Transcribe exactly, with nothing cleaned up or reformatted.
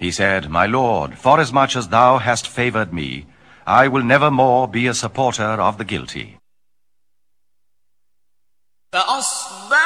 He said, My lord, forasmuch as thou hast favored me, I will never more be a supporter of the guilty.